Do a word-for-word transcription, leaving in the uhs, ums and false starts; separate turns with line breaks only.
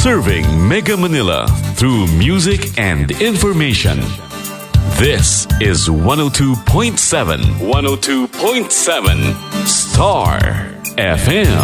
Serving Mega Manila through music and information. This is one oh two point seven. one oh two point seven Star F M.